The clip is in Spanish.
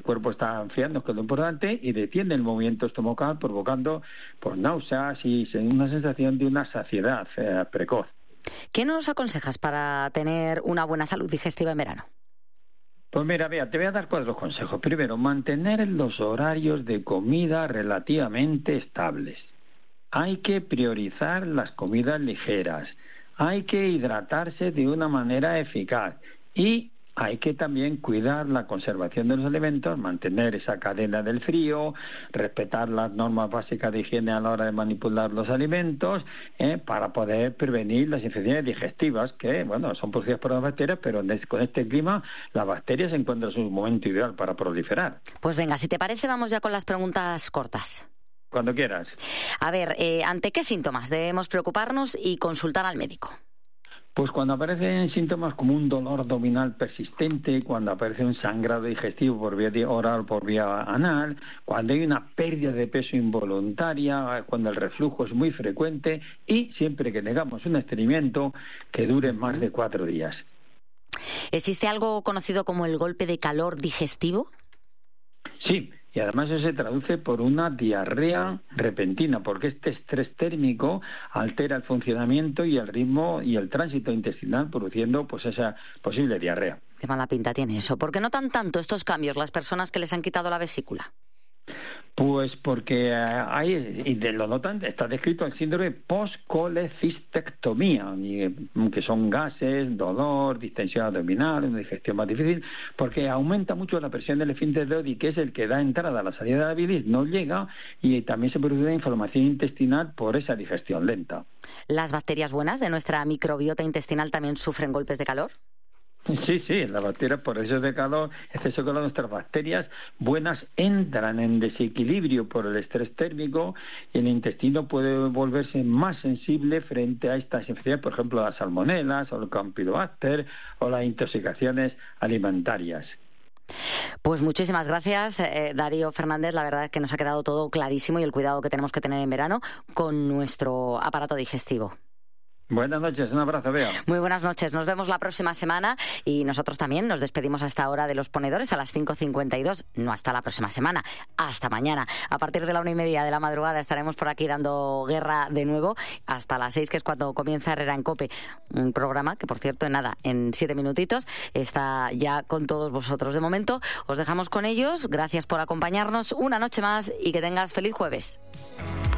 cuerpo está enfriando, que es lo importante, y detiene el movimiento estomacal, provocando pues náuseas y una sensación de una saciedad precoz. ¿Qué nos aconsejas para tener una buena salud digestiva en verano? Pues mira, te voy a dar 4 consejos. Primero, mantener los horarios de comida relativamente estables. Hay que priorizar las comidas ligeras. Hay que hidratarse de una manera eficaz. Y hay que también cuidar la conservación de los alimentos, mantener esa cadena del frío, respetar las normas básicas de higiene a la hora de manipular los alimentos, para poder prevenir las infecciones digestivas, que bueno, son producidas por las bacterias, pero con este clima las bacterias se encuentran en su momento ideal para proliferar. Pues venga, si te parece, vamos ya con las preguntas cortas. Cuando quieras. A ver, ¿ante qué síntomas debemos preocuparnos y consultar al médico? Pues cuando aparecen síntomas como un dolor abdominal persistente, cuando aparece un sangrado digestivo por vía oral o por vía anal, cuando hay una pérdida de peso involuntaria, cuando el reflujo es muy frecuente y siempre que tengamos un estreñimiento que dure más de 4 días. ¿Existe algo conocido como el golpe de calor digestivo? Sí. Y además eso se traduce por una diarrea repentina, porque este estrés térmico altera el funcionamiento y el ritmo y el tránsito intestinal, produciendo pues esa posible diarrea. Qué mala pinta tiene eso. ¿Por qué notan tanto estos cambios las personas que les han quitado la vesícula? Pues porque hay, y lo notan, está descrito el síndrome post-colecistectomía, que son gases, dolor, distensión abdominal, una digestión más difícil, porque aumenta mucho la presión del esfínter de Oddi, que es el que da entrada a la salida de la bilis, no llega, y también se produce una inflamación intestinal por esa digestión lenta. ¿Las bacterias buenas de nuestra microbiota intestinal también sufren golpes de calor? Sí, las bacterias por exceso de calor, nuestras bacterias buenas entran en desequilibrio por el estrés térmico y el intestino puede volverse más sensible frente a estas infecciones, por ejemplo las salmonelas o el campylobacter o las intoxicaciones alimentarias. Pues muchísimas gracias, Darío Fernández. La verdad es que nos ha quedado todo clarísimo y el cuidado que tenemos que tener en verano con nuestro aparato digestivo. Buenas noches, un abrazo, Bea. Muy buenas noches, nos vemos la próxima semana y nosotros también nos despedimos a esta hora de Los Ponedores a las 5:52, no hasta la próxima semana, hasta mañana. A partir de la 1:30 de la madrugada estaremos por aquí dando guerra de nuevo, hasta las 6, que es cuando comienza Herrera en COPE, un programa que, por cierto, en 7 minutitos está ya con todos vosotros. De momento, os dejamos con ellos, gracias por acompañarnos una noche más y que tengas feliz jueves.